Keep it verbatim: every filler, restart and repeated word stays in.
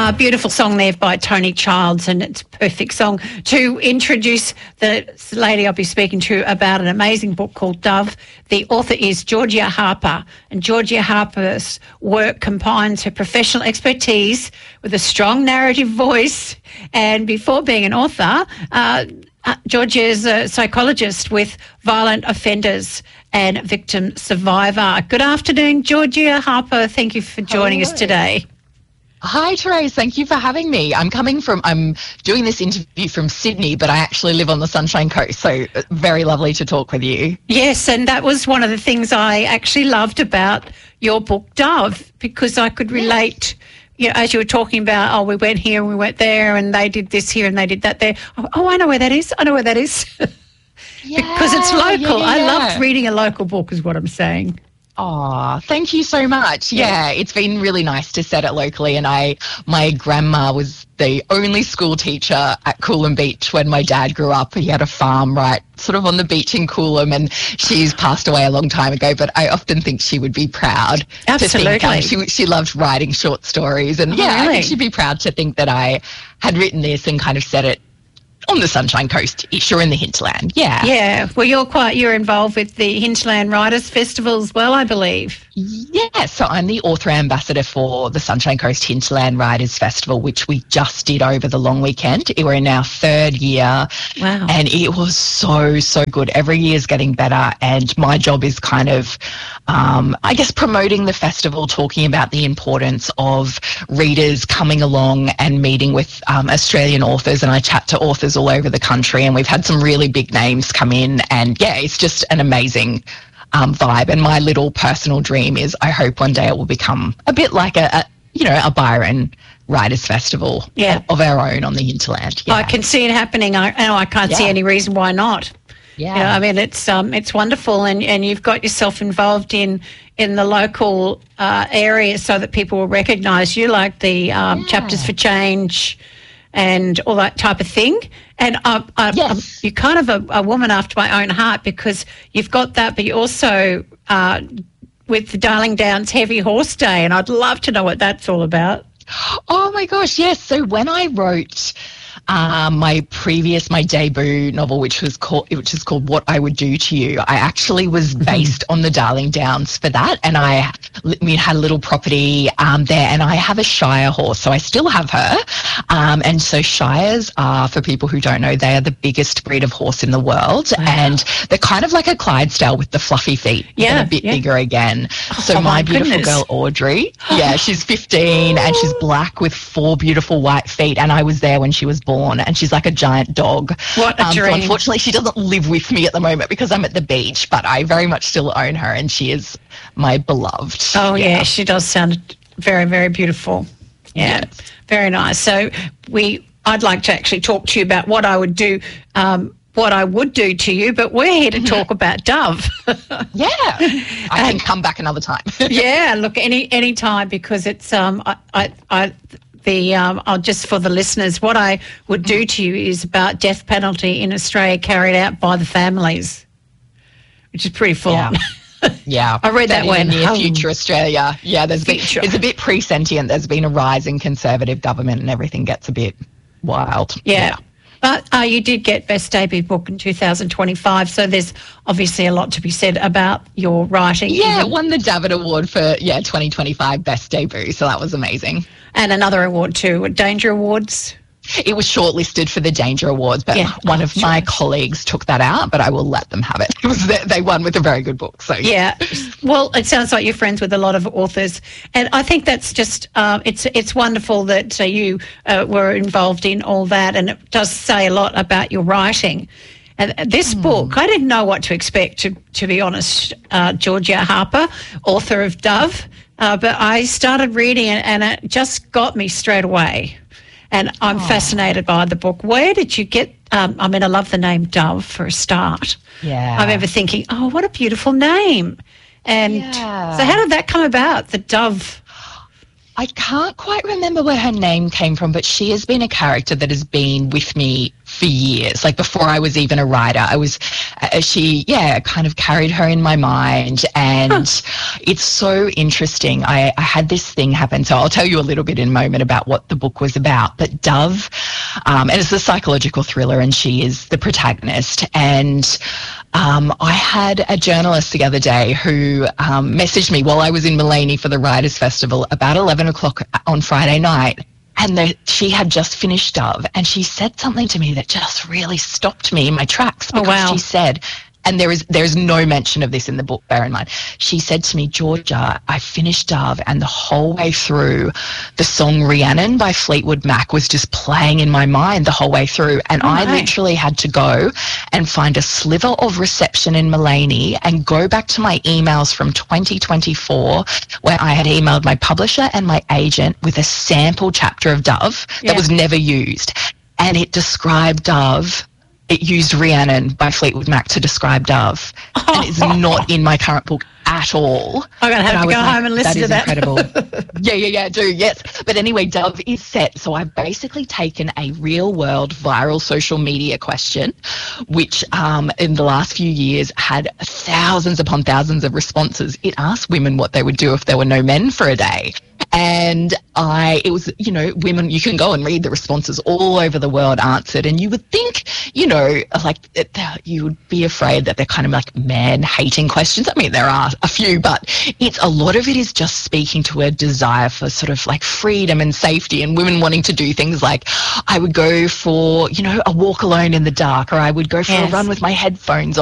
Uh, beautiful song there by Tony Childs, and it's a perfect song to introduce the lady I'll be speaking to about an amazing book called Dove. The author is Georgia Harper, and Georgia Harper's work combines her professional expertise with a strong narrative voice. And before being an author, uh, uh, Georgia is a psychologist with violent offenders and victim survivor. Good afternoon, Georgia Harper. Thank you for joining Hello. us today. Hi, Therese. Thank you for having me. I'm coming from, I'm doing this interview from Sydney, but I actually live on the Sunshine Coast, so very lovely to talk with you. Yes, and that was one of the things I actually loved about your book, Dove, because I could relate, you know, as you were talking about, oh, we went here and we went there and they did this here and they did that there. Oh, I know where that is. I know where that is. Yeah, because it's local. yeah, yeah, I yeah. loved reading a local book is what I'm saying. Oh, thank you so much. Yeah. Yeah, it's been really nice to set it locally. And I, my grandma was the only school teacher at Coolum Beach when my dad grew up. He had a farm right sort of on the beach in Coolum, and she's passed away a long time ago, but I often think she would be proud. Absolutely. To think, um, she, she loved writing short stories. And Oh, yeah, I really? think she'd be proud to think that I had written this and kind of set it on the Sunshine Coast-ish or in the hinterland. Yeah. Yeah, well, you're quite, you're involved with the Hinterland Writers Festival as well, I believe. Yeah, so I'm the author ambassador for the Sunshine Coast Hinterland Writers Festival, which we just did over the long weekend. We're in our third year. Wow. And it was so, so good. Every year is getting better. And my job is kind of, um, I guess, promoting the festival, talking about the importance of readers coming along and meeting with um, Australian authors. And I chat to authors all over the country. And we've had some really big names come in. And yeah, it's just an amazing Um, vibe. And my little personal dream is I hope one day it will become a bit like a, a you know, a Byron Writers Festival Yeah. of, of our own on the hinterland. Yeah. I can see it happening. I, and I can't see Yeah. any reason why not. Yeah. You know, I mean, it's um, it's wonderful, and, and you've got yourself involved in in the local uh, area so that people will recognise you, like the um, Yeah. Chapters for Change and all that type of thing. And I, I, Yes. I'm, you're kind of a, a woman after my own heart, because you've got that, but you also uh, with the Darling Downs Heavy Horse Day, and I'd love to know what that's all about. Oh my gosh, yes. So when I wrote um, my previous, my debut novel, which was called, which is called What I Would Do to You, I actually was based on the Darling Downs for that, and I we had a little property um, there, and I have a Shire horse, so I still have her. Um, and so Shires are, for people who don't know, they are the biggest breed of horse in the world, Wow. and they're kind of like a Clydesdale with the fluffy feet, Yeah, but a bit yeah. bigger again. So Oh, my my beautiful goodness. girl Audrey, yeah, she's fifteen and she's black with four beautiful white feet, and I was there when she was born, and she's like a giant dog. What a Um, so dream. unfortunately, she doesn't live with me at the moment because I'm at the beach, but I very much still own her, and she is my beloved. Oh, yeah, she does sound very, very beautiful. Yeah, Yes. very nice. So we, I'd like to actually talk to you about what I would do, um, what I would do to you, but we're here to talk about Dove. Yeah, I can come back another time. Yeah, look, any any time, because it's um, I, I, I the um, I'll just for the listeners, what I would do to you is about death penalty in Australia carried out by the families, which is pretty full Yeah. on. Yeah, I read that in one. the near Oh. future Australia. Yeah, there's been, Future. it's a bit pre-sentient. There's been a rise in conservative government, and everything gets a bit wild. Yeah. But uh, you did get Best Debut Book in two thousand twenty-five, so there's obviously a lot to be said about your writing. Yeah, even- it won the David Award for, yeah, twenty twenty-five Best Debut, so that was amazing. and another award too, Danger Awards. It was shortlisted for the Danger Awards, but Yeah. one Oh, of my sure. colleagues took that out, but I will let them have it. It was the, they won with a very good book, so Yeah. Well, it sounds like you're friends with a lot of authors, and I think that's just um, it's it's wonderful that uh, you uh, were involved in all that, and it does say a lot about your writing. And this book, I didn't know what to expect, to to be honest. Uh, Georgia Harper, author of Dove, uh, but I started reading it, and it just got me straight away. And I'm fascinated by the book. Where did you get, um, I mean, I love the name Dove for a start. Yeah. I remember thinking, oh, what a beautiful name. And Yeah. so how did that come about, the Dove? I can't quite remember where her name came from, but she has been a character that has been with me for years, like before I was even a writer. I was, uh, she, yeah, kind of carried her in my mind. And huh. It's so interesting. I, I had this thing happen. So I'll tell you a little bit in a moment about what the book was about. But Dove, um, and it's a psychological thriller, and she is the protagonist. And um, I had a journalist the other day who um, messaged me while I was in Mullaney for the Writers' Festival about eleven o'clock on Friday night. And the, she had just finished Dove, and she said something to me that just really stopped me in my tracks, because oh, wow. she said, and there is there is no mention of this in the book, bear in mind, she said to me, Georgia, I finished Dove, and the whole way through, the song Rhiannon by Fleetwood Mac was just playing in my mind the whole way through, and oh, I nice. literally had to go and find a sliver of reception in Mullaney and go back to my emails from twenty twenty-four, where I had emailed my publisher and my agent with a sample chapter of Dove yeah. that was never used, and it described Dove. It used Rhiannon by Fleetwood Mac to describe Dove, and it's not in my current book at all. I'm going to have to go like, home and listen to that. That is incredible. yeah, yeah, yeah, do, yes. But anyway, Dove is set. So I've basically taken a real-world viral social media question, which um, in the last few years had thousands upon thousands of responses. It asked women what they would do if there were no men for a day. And I, it was, you know, women, you can go and read the responses all over the world answered. And you would think, you know, like you would be afraid that they're kind of like man-hating questions. I mean, there are a few, but it's a lot of it is just speaking to a desire for sort of like freedom and safety, and women wanting to do things like, I would go for, you know, a walk alone in the dark, or I would go for yes. a run with my headphones